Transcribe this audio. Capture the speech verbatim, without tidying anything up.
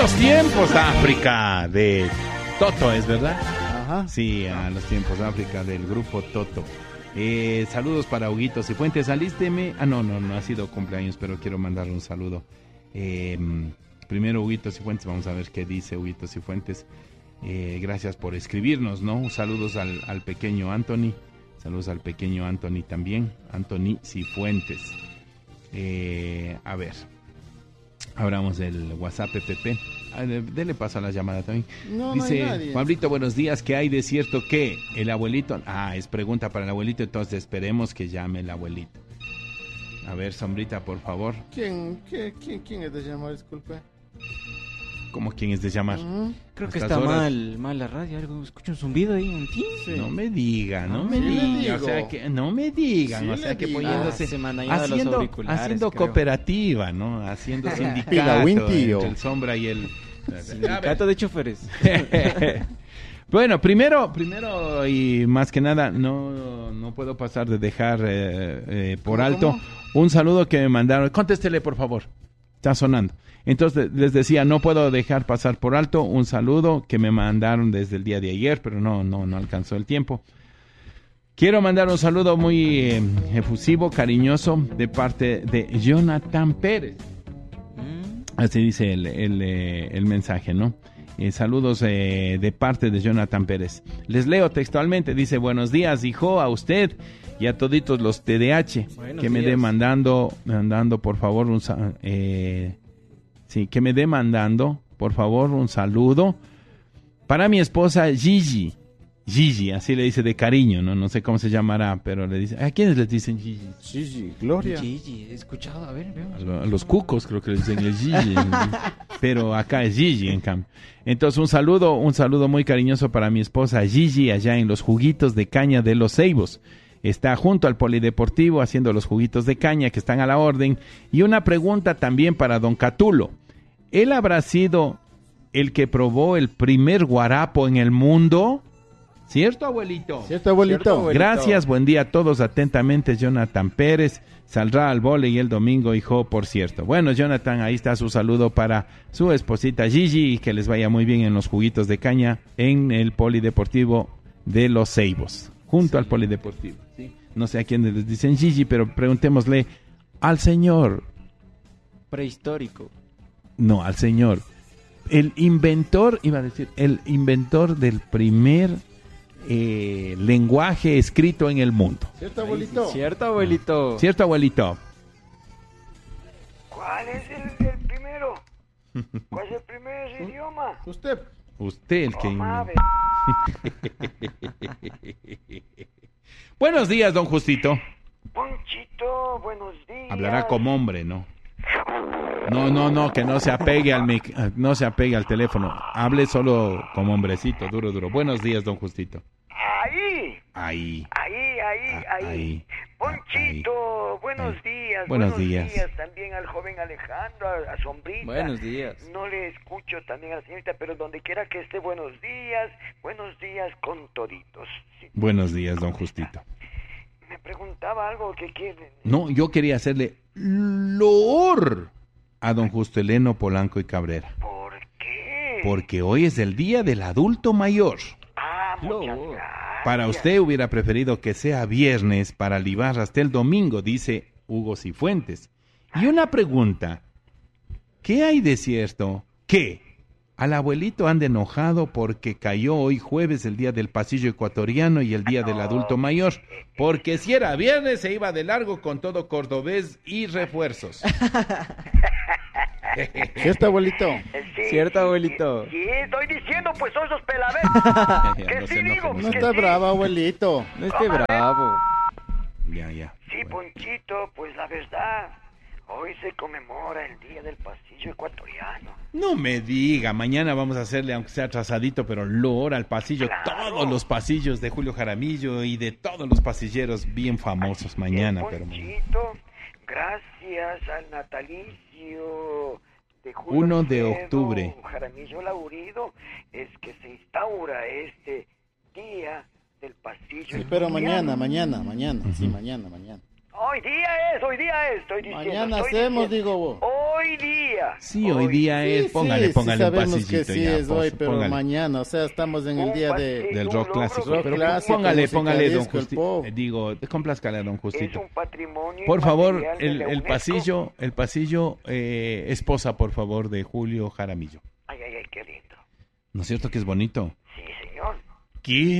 los tiempos, África, de Toto, ¿es verdad? Ajá. Sí, a los tiempos, África, del grupo Toto. Eh, saludos para Huguito Cifuentes. Alísteme. Ah, no, no, no ha sido cumpleaños, pero quiero mandarle un saludo. Eh, primero, Huguito Cifuentes, vamos a ver qué dice Huguito Cifuentes. Eh, gracias por escribirnos, ¿no? Saludos al, al pequeño Anthony. Saludos al pequeño Anthony también. Anthony Cifuentes. Eh, a ver. Abramos el WhatsApp P P P. Ah, dele paso a la llamada también. No, Dice, no hay nadie. Pablito, buenos días. ¿Qué hay de cierto que el abuelito? Ah, es pregunta para el abuelito, entonces esperemos que llame el abuelito. A ver, Sombrita, por favor. ¿Quién, qué, quién, quién es de llamar? Disculpe. ¿Cómo quién es de llamar? Uh-huh. Creo que Estas está horas. mal, mal la radio. Algo, escucho un zumbido ahí, un tin. Sí. No me diga, no Ah, me sí le diga, o digo. sea que no me digan, Sí o sea le que digo. poniéndose Ah, se me han dañado los haciendo, auriculares, haciendo creo. cooperativa, ¿no? Haciendo Pila, sindicato buen tío. entre el Sombra y el Sindicato de choferes. Bueno, primero, primero y más que nada, no, no puedo pasar de dejar eh, eh, por ¿Cómo, alto cómo? un saludo que me mandaron. Contéstele, por favor. Está sonando. Entonces les decía, no puedo dejar pasar por alto un saludo que me mandaron desde el día de ayer, pero no, no, no alcanzó el tiempo. Quiero mandar un saludo muy eh, efusivo, cariñoso, de parte de Jonathan Pérez. Así dice el, el, eh, el mensaje, ¿no? Eh, saludos eh, de parte de Jonathan Pérez. Les leo textualmente, dice, buenos días, hijo, a usted y a toditos los T D A H, Buenos que me dé días. mandando, mandando, por favor, un sa- eh, sí, que me dé mandando, por favor, un saludo para mi esposa Gigi. Gigi, así le dice de cariño, ¿no? No sé cómo se llamará, pero le dice, ¿a quiénes les dicen Gigi? Sí, sí, Gloria. Gigi, he escuchado, a ver, A, veamos. lo- a los cucos creo que les dicen el Gigi, pero acá es Gigi en cambio. Entonces un saludo, un saludo muy cariñoso para mi esposa Gigi allá en los juguitos de caña de Los Ceibos. Está junto al polideportivo haciendo los juguitos de caña que están a la orden. Y una pregunta también para don Catulo. ¿Él habrá sido el que probó el primer guarapo en el mundo? ¿Cierto, abuelito? ¿Cierto, abuelito? Cierto, abuelito. Gracias, buen día a todos. Atentamente, Jonathan Pérez. Saldrá al vóley el domingo, hijo, por cierto. Bueno, Jonathan, ahí está su saludo para su esposita Gigi y que les vaya muy bien en los juguitos de caña en el polideportivo de Los Ceibos, junto al polideportivo. ¿Sí? No sé a quiénes les dicen Gigi, pero preguntémosle al señor, Prehistórico. no, al señor, el inventor, iba a decir, el inventor del primer eh, lenguaje escrito en el mundo. ¿Cierto, abuelito? Cierto, abuelito. ¿Cierto, abuelito? ¿Cuál es el, el primero? ¿Cuál es el primer idioma? Usted. Usted el que... Mamá, ve- Buenos días, don Justito. Ponchito, buenos días. Hablará como hombre, ¿no? No, no, no, que no se apegue al mic- no se apegue al teléfono. Hable solo como hombrecito, duro, duro. Buenos días, don Justito. Ahí, Ahí. ahí, ahí, Ah, ahí. ahí. Ponchito, buenos Ahí. días. Buenos días. también al joven Alejandro, a, a Sombrita. Buenos días. No le escucho también a la señorita, pero donde quiera que esté, buenos días. Buenos días con toditos. Sí. Buenos días, don Justito. Me preguntaba algo que quieren. No, yo quería hacerle loor a don Justo Heleno Polanco y Cabrera. ¿Por qué? Porque hoy es el día del adulto mayor. Ah, muchas Lo- gracias. Para usted hubiera preferido que sea viernes para libar hasta el domingo, dice Hugo Cifuentes. Y una pregunta, ¿qué hay de cierto? ¿Qué? Al abuelito anda enojado porque cayó hoy jueves el día del pasillo ecuatoriano y el día del adulto mayor. Porque si era viernes se iba de largo con todo cordobés y refuerzos. ¿Cierto, abuelito? Sí, Cierto, sí, abuelito. Sí, estoy diciendo, pues, son esos pelaveros. que No sí se enoje, digo, no No que está sí. bravo, abuelito. No esté bravo. Ya, ya. Sí, Ponchito, pues la verdad, hoy se conmemora el Día del Pasillo Ecuatoriano. No me diga, mañana vamos a hacerle, aunque sea atrasadito, pero loor al pasillo, Claro. todos los pasillos de Julio Jaramillo y de todos los pasilleros bien famosos mañana, Eh, pero Ponchito, gracias al natalicio de Julio Uno de Alfredo octubre. Jaramillo Laurido, es que se instaura este Día del Pasillo Sí, pero Ecuatoriano. mañana, mañana, mañana. Sí, mañana, mañana. No, Hoy día es, hoy día es, estoy diciendo. Mañana estoy hacemos, diciendo. digo vos. Hoy día. Sí, hoy día Sí, es, póngale, sí, póngale sí un sabemos pasillito que sí ya, es pues, hoy, pero póngale. mañana, o sea, estamos en el Un día paseo. de... Del un rock logro clásico, rock pero clásico, póngale, música póngale, don disco, el Justi, pop. eh, digo, complázcale a don Es Justito. un patrimonio Por favor, inmaterial de el, la el UNESCO. pasillo, el pasillo, eh, esposa, por favor, de Julio Jaramillo. Ay, ay, ay, qué lindo. ¿No es cierto que es bonito? Sí, señor. ¿Qué?